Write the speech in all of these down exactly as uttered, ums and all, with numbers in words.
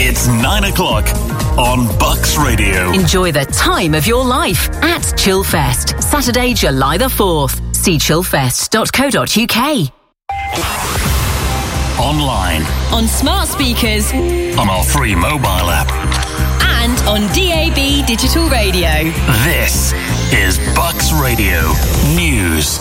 It's nine o'clock on Bucks Radio. Enjoy the time of your life at Chillfest, Saturday, July the fourth. See chillfest dot co dot uk. Online. On smart speakers. On our free mobile app. And on D A B digital radio. This is Bucks Radio News.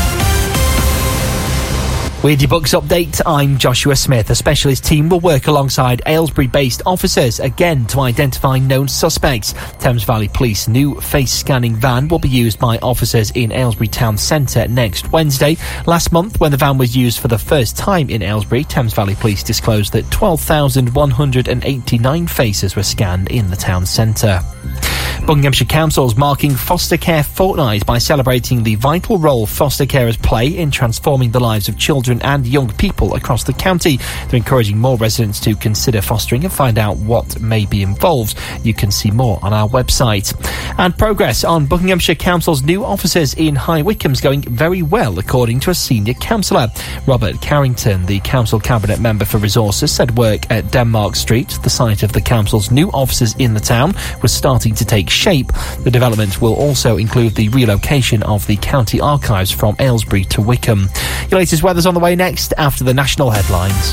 With your Bucks update, I'm Joshua Smith. A specialist team will work alongside Aylesbury-based officers again to identify known suspects. Thames Valley Police new face-scanning van will be used by officers in Aylesbury Town Centre next Wednesday. Last month, when the van was used for the first time in Aylesbury, Thames Valley Police disclosed that twelve thousand one hundred eighty-nine faces were scanned in the town centre. Buckinghamshire Council's marking Foster Care Fortnight by celebrating the vital role foster carers play in transforming the lives of children and young people across the county. They're encouraging more residents to consider fostering and find out what may be involved. You can see more on our website. And progress on Buckinghamshire Council's new offices in High Wycombe's going very well, according to a senior councillor. Robert Carrington, the Council Cabinet Member for Resources, said work at Denmark Street, the site of the Council's new offices in the town, was starting to take shape. The development will also include the relocation of the county archives from Aylesbury to Wycombe. Your latest weather's on the way next after the national headlines.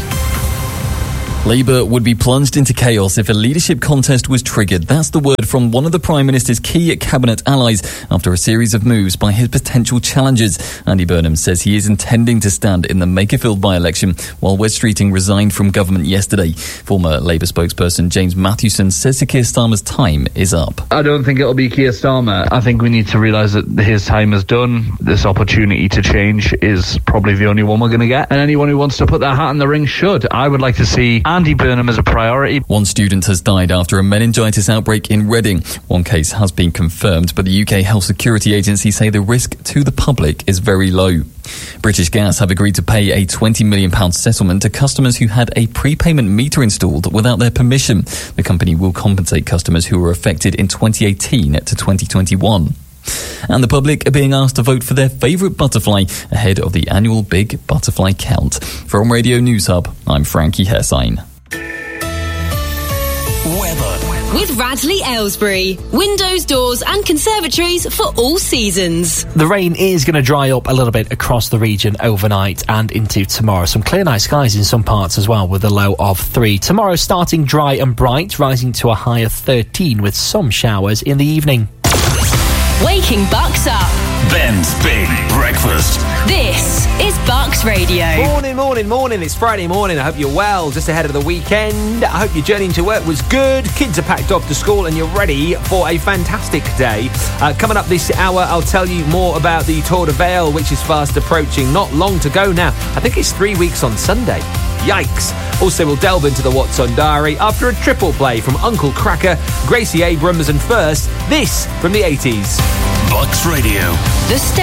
Labour would be plunged into chaos if a leadership contest was triggered. That's the word from one of the Prime Minister's key cabinet allies after a series of moves by his potential challengers. Andy Burnham says he is intending to stand in the Makerfield by-election, while Wes Streeting resigned from government yesterday. Former Labour spokesperson James Matthewson says Keir Starmer's time is up. I don't think it'll be Keir Starmer. I think we need to realise that his time is done. This opportunity to change is probably the only one we're going to get, and anyone who wants to put their hat in the ring should. I would like to see Andy Burnham as a priority. One student has died after a meningitis outbreak in Reading. One case has been confirmed, but the U K Health Security Agency say the risk to the public is very low. British Gas have agreed to pay a twenty million pounds settlement to customers who had a prepayment meter installed without their permission. The company will compensate customers who were affected in twenty eighteen to twenty twenty-one. And the public are being asked to vote for their favourite butterfly ahead of the annual Big Butterfly Count. From Radio News Hub, I'm Frankie Hessine. Weather. With Radley Aylesbury. Windows, doors and conservatories for all seasons. The rain is going to dry up a little bit across the region overnight and into tomorrow. Some clear night skies in some parts as well, with a low of three. Tomorrow starting dry and bright, rising to a high of thirteen with some showers in the evening. Waking Bucks up. Ben's Big Breakfast. This is Bucks Radio. Morning, morning, morning. It's Friday morning. I hope you're well. Just ahead of the weekend. I hope your journey into work was good. Kids are packed off to school and you're ready for a fantastic day. Uh, coming up this hour, I'll tell you more about the Tour de Vale, which is fast approaching. Not long to go now. I think it's three weeks on Sunday. Yikes. Also, we'll delve into the What's On Diary after a triple play from Uncle Cracker, Gracie Abrams, and first, this from the eighties. Bucks Radio. The